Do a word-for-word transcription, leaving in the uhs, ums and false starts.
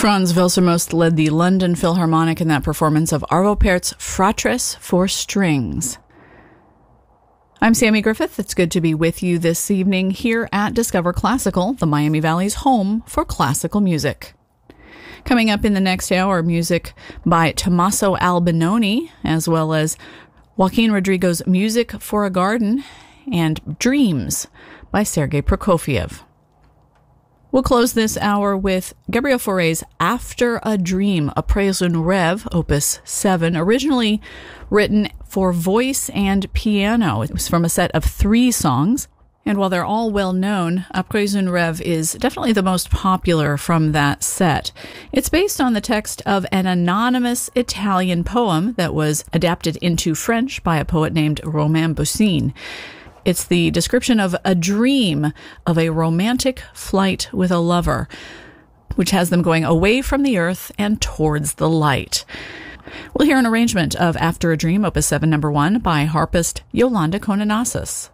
Franz Wilsermost led the London Philharmonic in that performance of Arvo Pärt's Fratres for strings. I'm Sammy Griffith. It's good to be with you this evening here at Discover Classical, the Miami Valley's home for classical music. Coming up in the next hour, music by Tommaso Albinoni, as well as Joaquin Rodrigo's Music for a Garden and Dreams by Sergei Prokofiev. We'll close this hour with Gabriel Fauré's After a Dream, Après un rêve, Opus seven, originally written for voice and piano. It was from a set of three songs, and while they're all well known, Après un rêve is definitely the most popular from that set. It's based on the text of an anonymous Italian poem that was adapted into French by a poet named Romain Boussine. It's the description of a dream of a romantic flight with a lover, which has them going away from the earth and towards the light. We'll hear an arrangement of After a Dream, Opus seven, number one, by harpist Yolanda Kononassis.